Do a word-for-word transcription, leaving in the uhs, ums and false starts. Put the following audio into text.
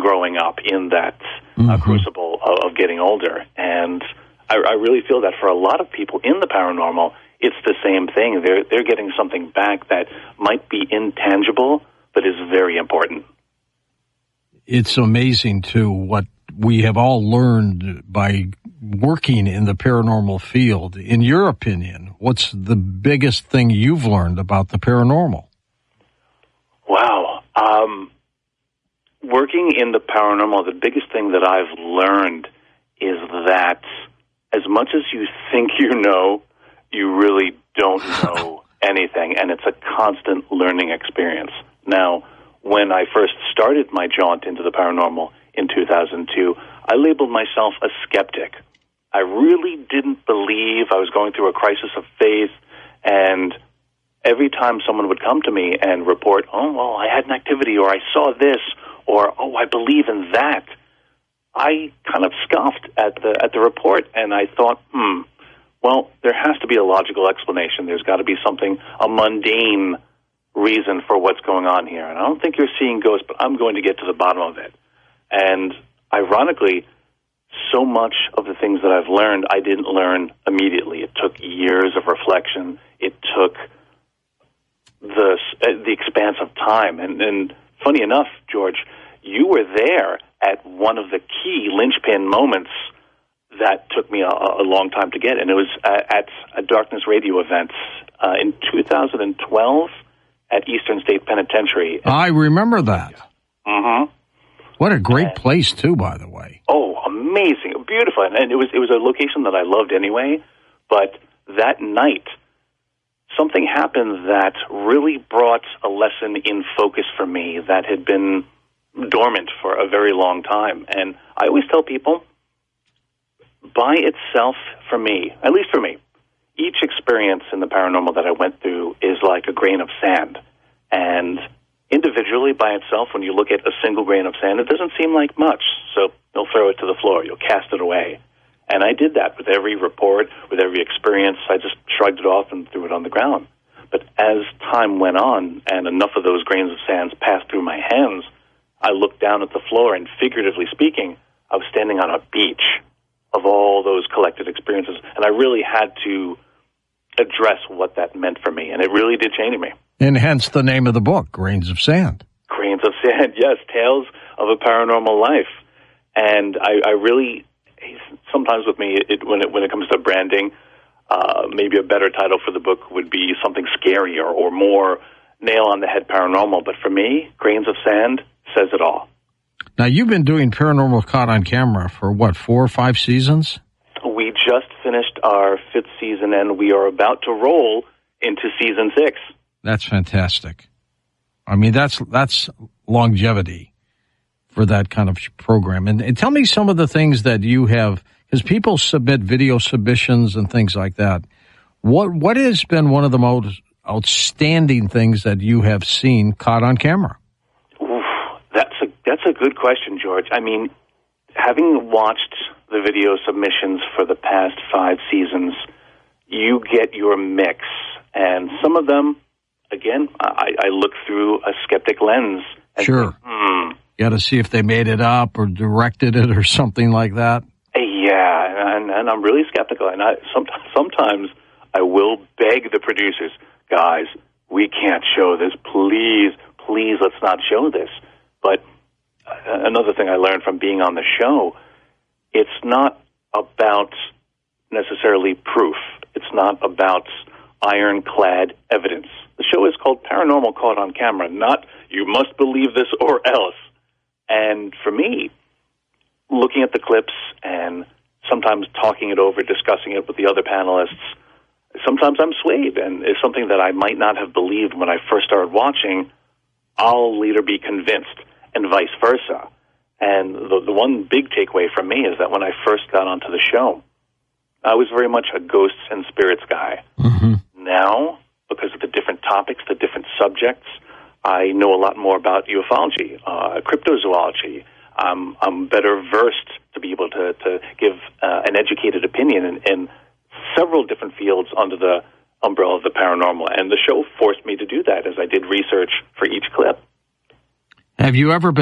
growing up in that mm-hmm. uh, crucible of, of getting older. And I, I really feel that for a lot of people in the paranormal, it's the same thing. They're they're getting something back that might be intangible, but is very important. It's amazing, too, what we have all learned by working in the paranormal field. In your opinion, what's the biggest thing you've learned about the paranormal? Wow. Um, working in the paranormal, the biggest thing that I've learned is that as much as you think you know, you really don't know anything, and it's a constant learning experience. Now, when I first started my jaunt into the paranormal in two thousand two, I labeled myself a skeptic. I really didn't believe. I was going through a crisis of faith, and every time someone would come to me and report, oh, well, I had an activity, or I saw this, or, oh, I believe in that, I kind of scoffed at the at the report, and I thought, hmm, well, there has to be a logical explanation. There's got to be something, a mundane reason for what's going on here. And I don't think you're seeing ghosts, but I'm going to get to the bottom of it. And ironically, so much of the things that I've learned, I didn't learn immediately. It took years of reflection. It took the the expanse of time. And, and funny enough, George, you were there at one of the key linchpin moments that took me a, a long time to get. And it was at a Darkness Radio event uh, in two thousand twelve at Eastern State Penitentiary. I remember that. Mm-hmm. What a great place, too, by the way. Oh, amazing. Beautiful. And it was it was a location that I loved anyway. But that night, something happened that really brought a lesson in focus for me that had been dormant for a very long time. And I always tell people, by itself, for me, at least for me, each experience in the paranormal that I went through is like a grain of sand. And individually, by itself, when you look at a single grain of sand, it doesn't seem like much. So you'll throw it to the floor. You'll cast it away. And I did that with every report, with every experience. I just shrugged it off and threw it on the ground. But as time went on and enough of those grains of sand passed through my hands, I looked down at the floor, and figuratively speaking, I was standing on a beach of all those collected experiences. And I really had to address what that meant for me. And it really did change me. And hence the name of the book, Grains of Sand. Grains of Sand, yes. Tales of a Paranormal Life. And I, I really, sometimes with me, it, when, it, when it comes to branding, uh, maybe a better title for the book would be something scarier or more nail-on-the-head paranormal. But for me, Grains of Sand says it all. Now, you've been doing Paranormal Caught on Camera for, what, four or five seasons? We just finished our fifth season, and we are about to roll into season six. That's fantastic. I mean, that's that's longevity for that kind of program. And, and tell me some of the things that you have, because people submit video submissions and things like that. What What has been one of the most outstanding things that you have seen caught on camera? Oof, that's a that's a good question, George. I mean, having watched the video submissions for the past five seasons, you get your mix. And some of them, again, I, I look through a skeptic lens. And sure. Think, hmm. You got to see if they made it up or directed it or something like that. Yeah, and, and I'm really skeptical. And I, sometimes, sometimes I will beg the producers, guys, we can't show this. Please, please, let's not show this. But another thing I learned from being on the show, it's not about necessarily proof. It's not about ironclad evidence. The show is called Paranormal Caught on Camera, not you must believe this or else. And for me, looking at the clips and sometimes talking it over, discussing it with the other panelists, sometimes I'm swayed, and it's something that I might not have believed when I first started watching, I'll later be convinced, and vice versa. And the, the one big takeaway from me is that when I first got onto the show, I was very much a ghosts and spirits guy. Mm-hmm. Now, because of the different topics, the different subjects, I know a lot more about ufology, uh, cryptozoology. Um, I'm better versed to be able to, to give uh, an educated opinion in, in several different fields under the umbrella of the paranormal. And the show forced me to do that as I did research for each clip. Have you ever been